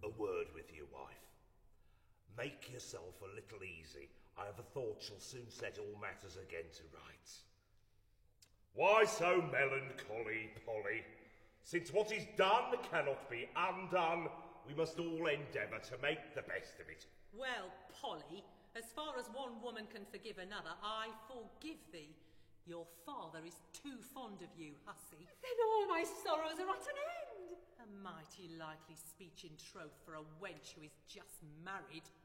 A word with you, wife. Make yourself a little easy. I have a thought shall soon set all matters again to rights. Why so melancholy, Polly? Since what is done cannot be undone, we must all endeavour to make the best of it. Well, Polly, as far as one woman can forgive another, I forgive thee. Your father is too fond of you, hussy. Then all my sorrows are at an end. A mighty likely speech in troth for a wench who is just married.